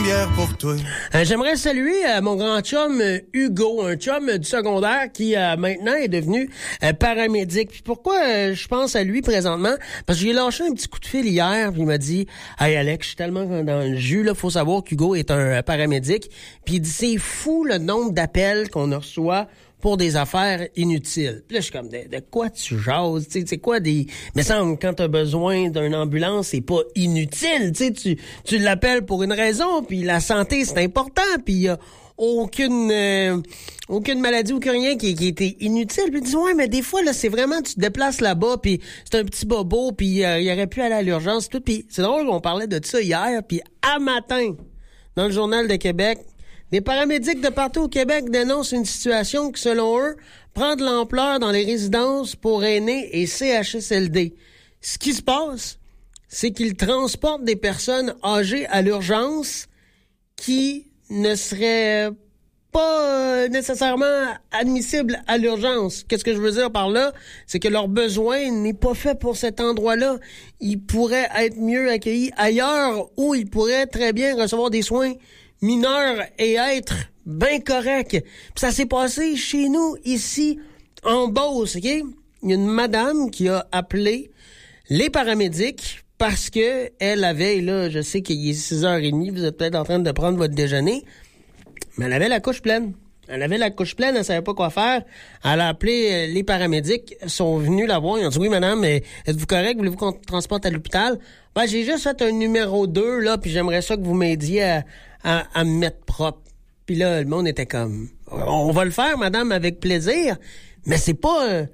une bière pour toi. J'aimerais saluer mon grand chum Hugo, un chum du secondaire qui maintenant est devenu paramédic. Puis pourquoi je pense à lui présentement? Parce que j'ai lâché un petit coup de fil hier, puis il m'a dit « Hey Alex, je suis tellement dans le jus, là, faut savoir qu'Hugo est un paramédic. » Puis il dit « C'est fou le nombre d'appels qu'on reçoit pour des affaires inutiles. » Puis là, je suis comme, de quoi tu jases? Tu sais, c'est quoi des... Mais ça, quand t'as besoin d'une ambulance, c'est pas inutile. Tu sais, tu l'appelles pour une raison, puis la santé, c'est important, puis il y a aucune maladie, aucun rien qui était inutile. Puis ils disent, ouais, mais des fois, là, c'est vraiment, tu te déplaces là-bas, puis c'est un petit bobo, puis il aurait pu aller à l'urgence, tout. Puis c'est drôle qu'on parlait de ça hier, puis à matin, dans le Journal de Québec, des paramédics de partout au Québec dénoncent une situation qui, selon eux, prend de l'ampleur dans les résidences pour aînés et CHSLD. Ce qui se passe, c'est qu'ils transportent des personnes âgées à l'urgence qui ne seraient pas nécessairement admissibles à l'urgence. Qu'est-ce que je veux dire par là? C'est que leur besoin n'est pas fait pour cet endroit-là. Ils pourraient être mieux accueillis ailleurs où ils pourraient très bien recevoir des soins mineurs et être bien corrects. Puis ça s'est passé chez nous, ici, en Beauce, OK? Il y a une madame qui a appelé les paramédics parce que elle avait, là, je sais qu'il est 6h30, vous êtes peut-être en train de prendre votre déjeuner, mais elle avait la couche pleine. Elle savait pas quoi faire. Elle a appelé les paramédics, sont venus la voir, ils ont dit « Oui, madame, êtes-vous correct? Voulez-vous qu'on transporte à l'hôpital? » Ben, j'ai juste fait un numéro 2, là, puis j'aimerais ça que vous m'aidiez à me mettre propre. Puis là, le monde était comme, on va le faire, madame, avec plaisir, mais c'est pas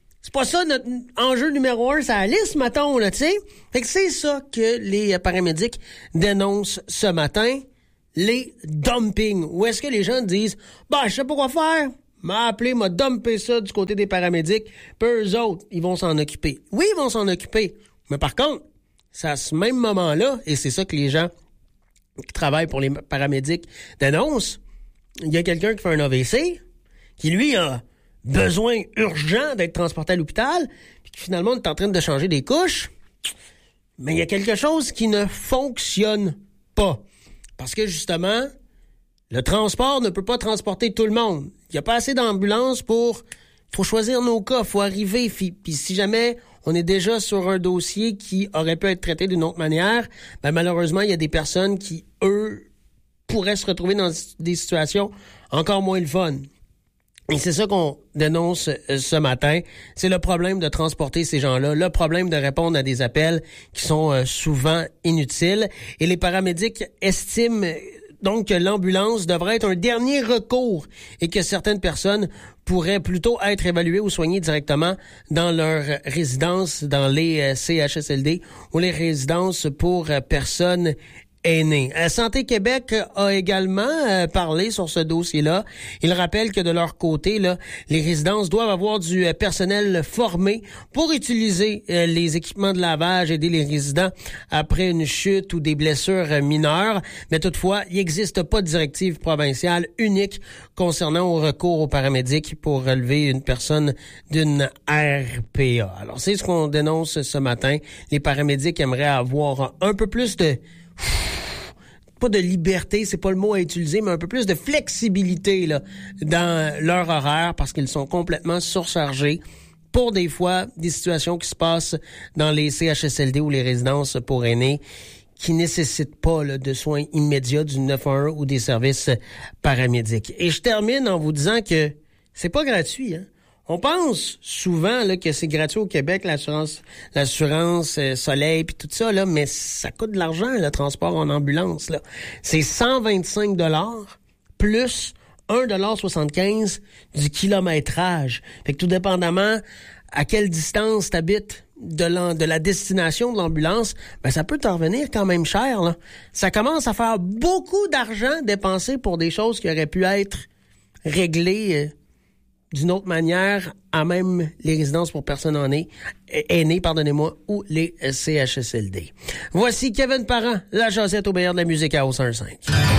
ça notre enjeu numéro 1 sur la liste, mettons, là, tu sais. Fait que c'est ça que les paramédics dénoncent ce matin, les dumpings. Où est-ce que les gens disent, je sais pas quoi faire, m'a appelé, m'a dumpé ça du côté des paramédics, puis eux autres, ils vont s'en occuper. Oui, ils vont s'en occuper, mais par contre, c'est à ce même moment-là, et c'est ça que les gens qui travaillent pour les paramédics dénoncent, il y a quelqu'un qui fait un AVC, qui lui a besoin urgent d'être transporté à l'hôpital, puis finalement on est en train de changer des couches, mais il y a quelque chose qui ne fonctionne pas. Parce que justement, le transport ne peut pas transporter tout le monde. Il n'y a pas assez d'ambulances pour... Il faut choisir nos cas, il faut arriver, puis si jamais on est déjà sur un dossier qui aurait pu être traité d'une autre manière, ben malheureusement, il y a des personnes qui, eux, pourraient se retrouver dans des situations encore moins le fun. Et c'est ça qu'on dénonce ce matin. C'est le problème de transporter ces gens-là, le problème de répondre à des appels qui sont souvent inutiles. Et les paramédics estiment donc que l'ambulance devrait être un dernier recours et que certaines personnes pourraient plutôt être évaluées ou soignées directement dans leur résidence, dans les CHSLD ou les résidences pour personnes aînés. Santé Québec a également parlé sur ce dossier-là. Il rappelle que de leur côté, là, les résidences doivent avoir du personnel formé pour utiliser les équipements de lavage, aider les résidents après une chute ou des blessures mineures. Mais toutefois, il n'existe pas de directive provinciale unique concernant au recours aux paramédics pour relever une personne d'une RPA. Alors, c'est ce qu'on dénonce ce matin. Les paramédics aimeraient avoir un peu plus de... pas de liberté, c'est pas le mot à utiliser, mais un peu plus de flexibilité là dans leur horaire parce qu'ils sont complètement surchargés pour des fois des situations qui se passent dans les CHSLD ou les résidences pour aînés qui nécessitent pas là, de soins immédiats du 911 ou des services paramédics. Et je termine en vous disant que c'est pas gratuit, hein. On pense souvent là que c'est gratuit au Québec, l'assurance soleil puis tout ça là, mais ça coûte de l'argent le transport en ambulance là. C'est 125 $ plus 1,75 $ du kilométrage. Fait que tout dépendamment à quelle distance t'habites de la destination de l'ambulance, ben ça peut t'en revenir quand même cher là. Ça commence à faire beaucoup d'argent dépensé pour des choses qui auraient pu être réglées d'une autre manière à même les résidences pour personnes aînées, ou les CHSLD. Voici Kevin Parent, la Josette au meilleur de la musique à Hauts 105.